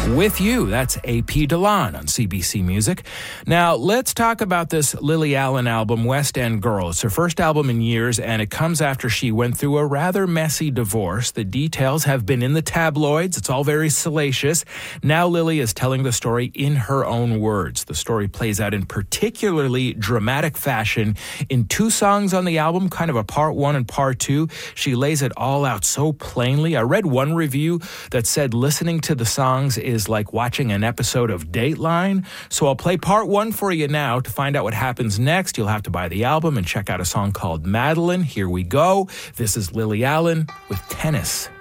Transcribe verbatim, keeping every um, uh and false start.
With You. That's A P Delan on C B C Music. Now, let's talk about this Lily Allen album, West End Girl. It's her first album in years, and it comes after she went through a rather messy divorce. The details have been in the tabloids. It's all very salacious. Now Lily is telling the story in her own words. The story plays out in particularly dramatic fashion in two songs on the album, kind of a part one and part two. She lays it all out so plainly. I read one review that said listening to the songs is is like watching an episode of Dateline. So I'll play part one for you now. To find out what happens next, you'll have to buy the album and check out a song called Madeline. Here we go. This is Lily Allen with Tennis.